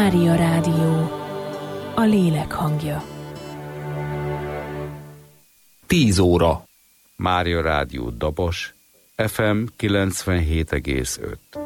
Mária Rádió, a lélek hangja. 10 óra. Mária Rádió Dabos, FM 97,5.